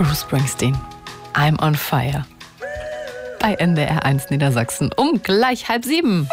Bruce Springsteen. I'm on fire. Bei NDR1 Niedersachsen um gleich 6:30.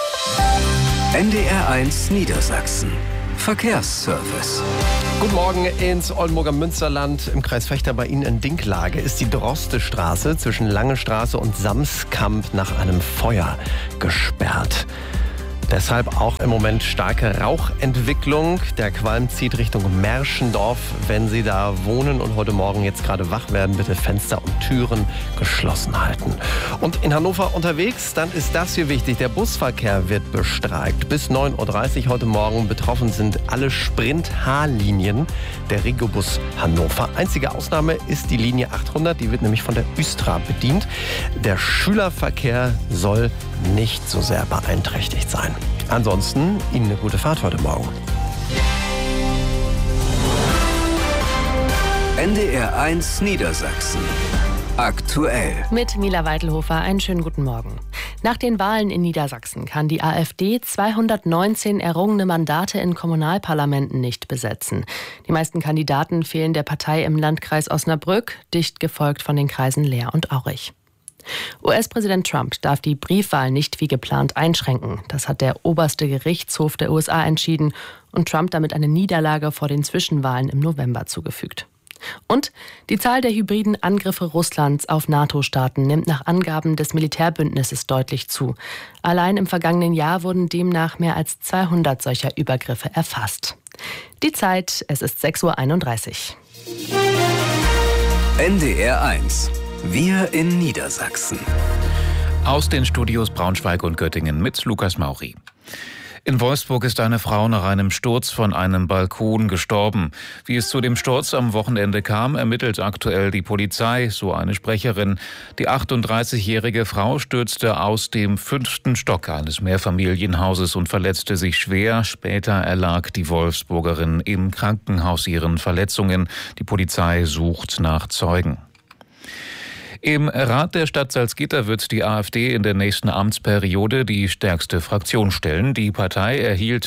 NDR1 Niedersachsen. Verkehrsservice. Guten Morgen ins Oldenburger Münsterland. Im Kreis Vechta bei Ihnen in Dinklage ist die Droste-Straße zwischen Lange Straße und Samskamp nach einem Feuer gesperrt. Deshalb auch im Moment starke Rauchentwicklung. Der Qualm zieht Richtung Merschendorf. Wenn Sie da wohnen und heute Morgen jetzt gerade wach werden, bitte Fenster und Türen geschlossen halten. Und in Hannover unterwegs, dann ist das hier wichtig. Der Busverkehr wird bestreikt. Bis 9:30 Uhr heute Morgen. Betroffen sind alle Sprint-H-Linien der Regobus Hannover. Einzige Ausnahme ist die Linie 800. Die wird nämlich von der Östra bedient. Der Schülerverkehr soll nicht so sehr beeinträchtigt sein. Ansonsten Ihnen eine gute Fahrt heute Morgen. NDR1 Niedersachsen. Aktuell. Mit Mila Weidelhofer einen schönen guten Morgen. Nach den Wahlen in Niedersachsen kann die AfD 219 errungene Mandate in Kommunalparlamenten nicht besetzen. Die meisten Kandidaten fehlen der Partei im Landkreis Osnabrück, dicht gefolgt von den Kreisen Leer und Aurich. US-Präsident Trump darf die Briefwahl nicht wie geplant einschränken. Das hat der oberste Gerichtshof der USA entschieden und Trump damit eine Niederlage vor den Zwischenwahlen im November zugefügt. Und die Zahl der hybriden Angriffe Russlands auf NATO-Staaten nimmt nach Angaben des Militärbündnisses deutlich zu. Allein im vergangenen Jahr wurden demnach mehr als 200 solcher Übergriffe erfasst. Die Zeit, es ist 6:31 Uhr. NDR1. Wir in Niedersachsen. Aus den Studios Braunschweig und Göttingen mit Lukas Mauri. In Wolfsburg ist eine Frau nach einem Sturz von einem Balkon gestorben. Wie es zu dem Sturz am Wochenende kam, ermittelt aktuell die Polizei, so eine Sprecherin. Die 38-jährige Frau stürzte aus dem 5. Stock eines Mehrfamilienhauses und verletzte sich schwer. Später erlag die Wolfsburgerin im Krankenhaus ihren Verletzungen. Die Polizei sucht nach Zeugen. Im Rat der Stadt Salzgitter wird die AfD in der nächsten Amtsperiode die stärkste Fraktion stellen. Die Partei erhielt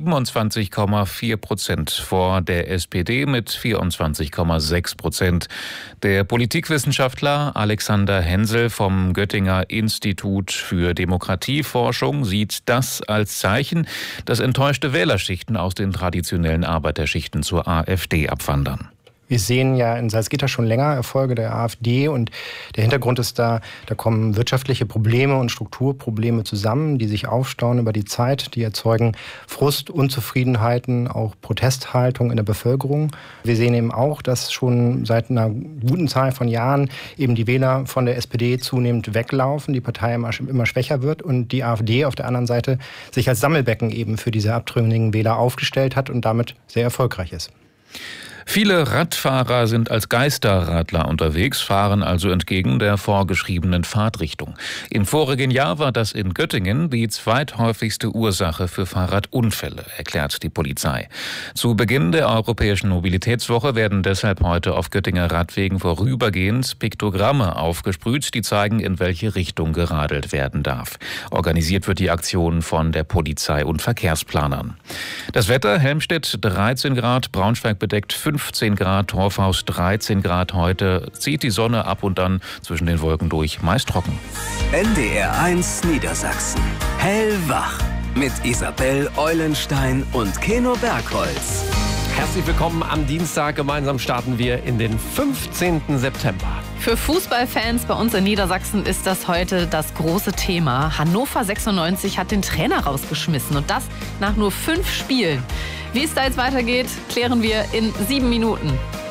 27,4% vor der SPD mit 24,6%. Der Politikwissenschaftler Alexander Hensel vom Göttinger Institut für Demokratieforschung sieht das als Zeichen, dass enttäuschte Wählerschichten aus den traditionellen Arbeiterschichten zur AfD abwandern. Wir sehen ja in Salzgitter schon länger Erfolge der AfD und der Hintergrund ist da kommen wirtschaftliche Probleme und Strukturprobleme zusammen, die sich aufstauen über die Zeit, die erzeugen Frust, Unzufriedenheiten, auch Protesthaltung in der Bevölkerung. Wir sehen eben auch, dass schon seit einer guten Zahl von Jahren eben die Wähler von der SPD zunehmend weglaufen, die Partei immer schwächer wird und die AfD auf der anderen Seite sich als Sammelbecken eben für diese abtrünnigen Wähler aufgestellt hat und damit sehr erfolgreich ist. Viele Radfahrer sind als Geisterradler unterwegs, fahren also entgegen der vorgeschriebenen Fahrtrichtung. Im vorigen Jahr war das in Göttingen die zweithäufigste Ursache für Fahrradunfälle, erklärt die Polizei. Zu Beginn der Europäischen Mobilitätswoche werden deshalb heute auf Göttinger Radwegen vorübergehend Piktogramme aufgesprüht, die zeigen, in welche Richtung geradelt werden darf. Organisiert wird die Aktion von der Polizei und Verkehrsplanern. Das Wetter: Helmstedt 13 Grad, Braunschweig bedeckt 15 Grad, Torfhaus 13 Grad heute. Zieht die Sonne ab und dann zwischen den Wolken durch, meist trocken. NDR1 Niedersachsen. Hellwach. Mit Isabel Eulenstein und Keno Bergholz. Herzlich willkommen am Dienstag. Gemeinsam starten wir in den 15. September. Für Fußballfans bei uns in Niedersachsen ist das heute das große Thema. Hannover 96 hat den Trainer rausgeschmissen und das nach nur 5 Spielen. Wie es da jetzt weitergeht, klären wir in 7 Minuten.